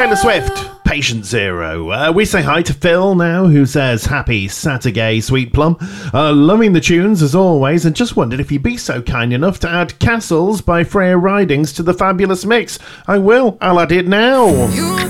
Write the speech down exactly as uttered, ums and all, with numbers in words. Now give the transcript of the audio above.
Taylor Swift, Patient Zero. Uh, we say hi to Phil now, who says, happy Saturday, Sweet Plum. Uh, loving the tunes as always, and just wondered if you'd be so kind enough to add Castles by Freya Ridings to the fabulous mix. I will. I'll add it now. You